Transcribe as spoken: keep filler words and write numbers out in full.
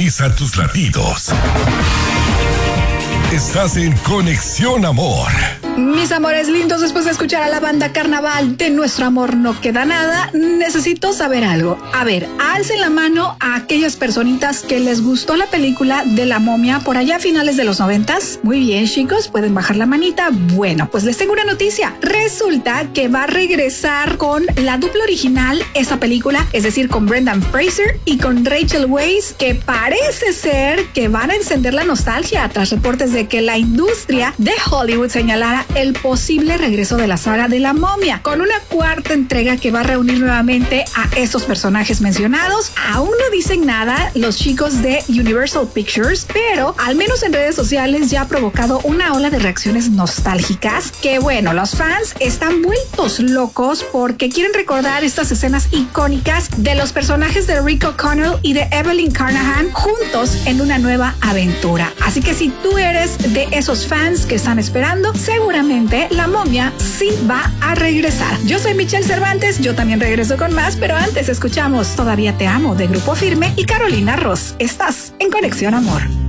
Sintoniza tus latidos. Estás en Conexión Amor. Mis amores lindos, después de escuchar a la banda Carnaval de Nuestro Amor No Queda Nada, necesito saber algo. A ver, alcen la mano a aquellas personitas que les gustó la película de La Momia por allá a finales de los noventas. Muy bien, chicos, pueden bajar la manita. Bueno, pues les tengo una noticia. Resulta que va a regresar con la dupla original esa película, es decir, con Brendan Fraser y con Rachel Weisz, que parece ser que van a encender la nostalgia tras reportes de que la industria de Hollywood señalara el posible regreso de la saga de La Momia, con una cuarta entrega que va a reunir nuevamente a esos personajes mencionados. Aún no dicen nada los chicos de Universal Pictures, pero al menos en redes sociales ya ha provocado una ola de reacciones nostálgicas que, bueno, los fans están vueltos locos porque quieren recordar estas escenas icónicas de los personajes de Rick O'Connell y de Evelyn Carnahan juntos en una nueva aventura. Así que si tú eres de esos fans que están esperando, seguramente La Momia sí va a regresar. Yo soy Michelle Cervantes, yo también regreso con más, pero antes escuchamos Todavía Te Amo de Grupo Firme y Carolina Ross. Estás en Conexión Amor.